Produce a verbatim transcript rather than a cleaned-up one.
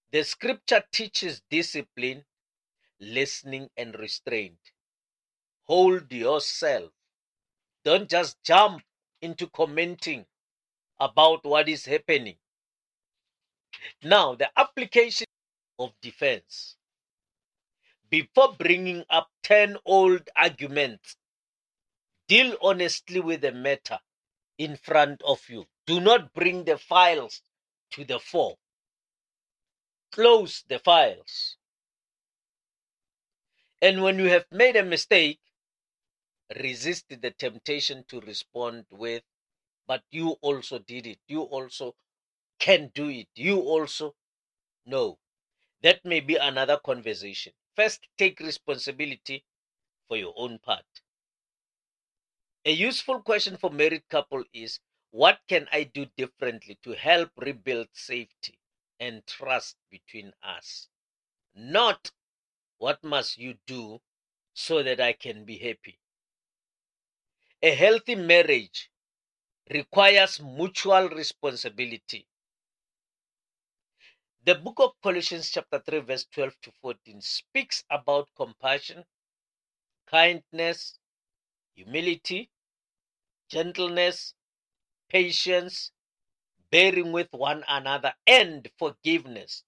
The scripture teaches discipline, listening, and restraint. Hold yourself. Don't just jump into commenting about what is happening. Now, the application of defense. Before bringing up ten old arguments, deal honestly with the matter in front of you. Do not bring the files to the fore. Close the files. And when you have made a mistake, resist the temptation to respond with, but you also did it. You also can do it. You also know. That may be another conversation. First, take responsibility for your own part. A useful question for married couple is, what can I do differently to help rebuild safety and trust between us? Not, what must you do so that I can be happy? A healthy marriage requires mutual responsibility. The book of Colossians chapter three verse twelve to fourteen speaks about compassion, kindness, humility, gentleness, patience, bearing with one another, and forgiveness.